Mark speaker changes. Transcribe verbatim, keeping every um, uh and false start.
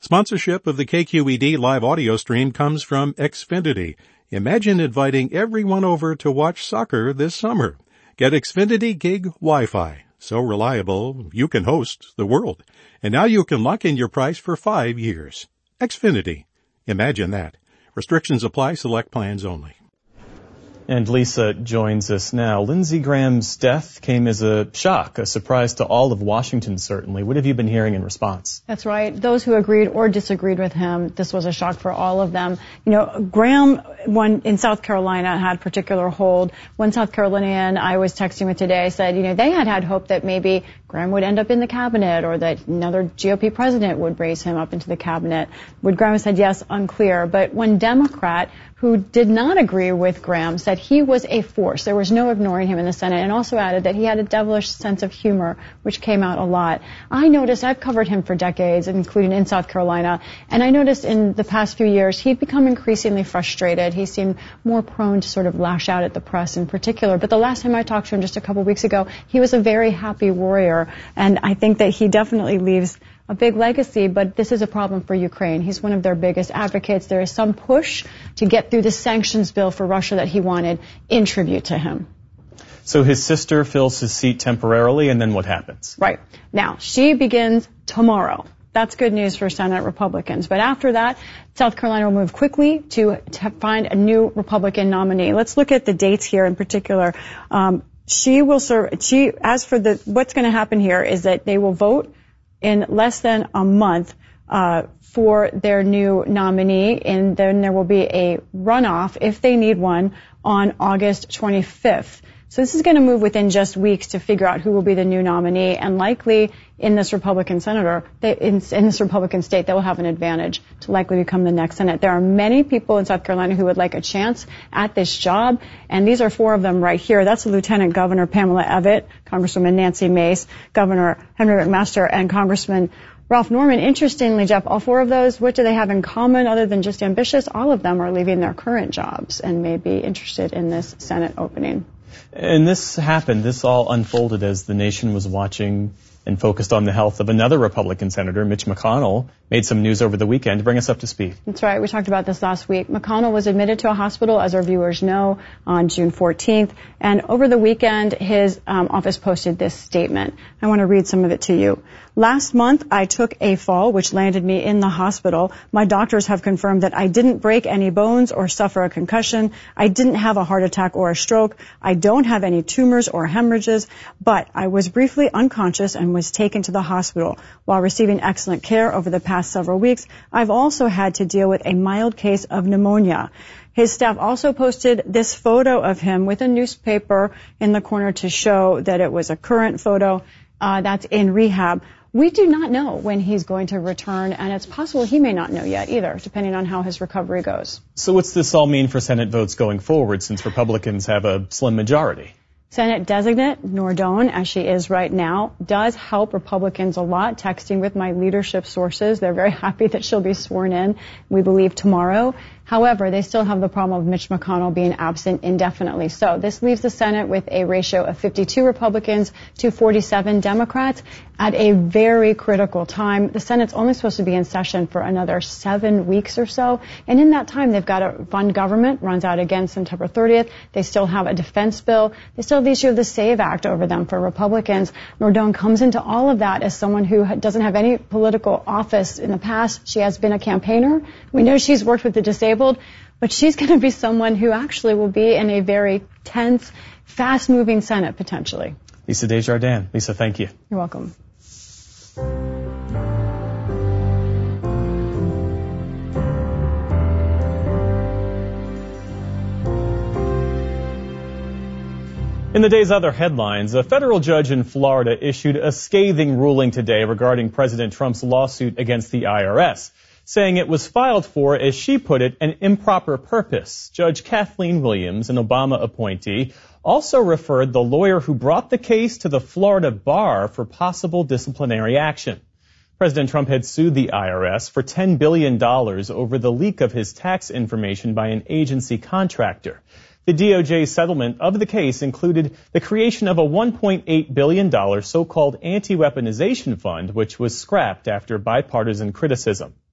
Speaker 1: Sponsorship of the K Q E D live audio stream comes from Xfinity. Imagine inviting everyone over to watch soccer this summer. Get Xfinity Gig Wi-Fi. So reliable, you can host the world. And now you can lock in your price for five years. Xfinity. Imagine that. Restrictions apply. Select plans only.
Speaker 2: And Lisa joins us now. Lindsey Graham's death came as a shock, a surprise to all of Washington, certainly. What have you been hearing in response?
Speaker 3: That's right. Those who agreed or disagreed with him, this was a shock for all of them. You know, Graham, one in South Carolina, had particular hold. One South Carolinian I was texting with today said, you know, they had had hope that maybe Graham would end up in the cabinet or that another G O P president would raise him up into the cabinet. Would Graham have said yes? Unclear. But one Democrat who did not agree with Graham said he was a force. There was no ignoring him in the Senate, and also added that he had a devilish sense of humor, which came out a lot. I noticed, I've covered him for decades, including in South Carolina, and I noticed in the past few years he'd become increasingly frustrated. He seemed more prone to sort of lash out at the press in particular. But the last time I talked to him just a couple of weeks ago, he was a very happy warrior, and I think that he definitely leaves a big legacy, but this is a problem for Ukraine. He's one of their biggest advocates. There is some push to get through the sanctions bill for Russia that he wanted in tribute to him.
Speaker 2: So his sister fills his seat temporarily, and then what happens?
Speaker 3: Right. Now, she begins tomorrow. That's good news for Senate Republicans. But after that, South Carolina will move quickly to, to find a new Republican nominee. Let's look at the dates here in particular. Um, she will serve, she, as for the, what's going to happen here is that they will vote in less than a month uh, for their new nominee, and then there will be a runoff, if they need one, on August twenty-fifth. So this is going to move within just weeks to figure out who will be the new nominee, and likely in this Republican senator, they, in, in this Republican state, they will have an advantage to likely become the next Senate. There are many people in South Carolina who would like a chance at this job, and these are four of them right here. That's Lieutenant Governor Pamela Evette, Congresswoman Nancy Mace, Governor Henry McMaster, and Congressman Ralph Norman. Interestingly, Jeff, all four of those, what do they have in common other than just ambitious? All of them are leaving their current jobs and may be interested in this Senate opening.
Speaker 2: And this happened, this all unfolded as the nation was watching and focused on the health of another Republican senator, Mitch McConnell, made some news over the weekend. Bring us up to speed.
Speaker 3: That's right. We talked about this last week. McConnell was admitted to a hospital, as our viewers know, on June fourteenth. And over the weekend, his um, office posted this statement. I want to read some of it to you. Last month, I took a fall, which landed me in the hospital. My doctors have confirmed that I didn't break any bones or suffer a concussion. I didn't have a heart attack or a stroke. I don't have any tumors or hemorrhages, but I was briefly unconscious and was taken to the hospital. While receiving excellent care over the past several weeks, I've also had to deal with a mild case of pneumonia. His staff also posted this photo of him with a newspaper in the corner to show that it was a current photo. Uh, that's in rehab. We do not know when he's going to return, and it's possible he may not know yet either, depending on how his recovery goes.
Speaker 2: So what's this all mean for Senate votes going forward, since Republicans have a slim majority?
Speaker 3: Senate designate Nordone, as she is right now, does help Republicans a lot. Texting with my leadership sources, they're very happy that she'll be sworn in, we believe, tomorrow. However, they still have the problem of Mitch McConnell being absent indefinitely. So this leaves the Senate with a ratio of fifty-two Republicans to forty-seven Democrats at a very critical time. The Senate's only supposed to be in session for another seven weeks or so. And in that time, they've got to fund government, runs out again September thirtieth. They still have a defense bill. They still have the issue of the SAVE Act over them for Republicans. Nordone comes into all of that as someone who doesn't have any political office in the past. She has been a campaigner. We know she's worked with the disabled. But she's going to be someone who actually will be in a very tense, fast-moving Senate, potentially.
Speaker 2: Lisa Desjardins. Lisa, thank you.
Speaker 3: You're welcome.
Speaker 2: In the day's other headlines, a federal judge in Florida issued a scathing ruling today regarding President Trump's lawsuit against the I R S, saying it was filed for, as she put it, an improper purpose. Judge Kathleen Williams, an Obama appointee, also referred the lawyer who brought the case to the Florida bar for possible disciplinary action. President Trump had sued the I R S for ten billion dollars over the leak of his tax information by an agency contractor. The D O J settlement of the case included the creation of a one point eight billion dollars so-called anti-weaponization fund, which was scrapped after bipartisan criticism.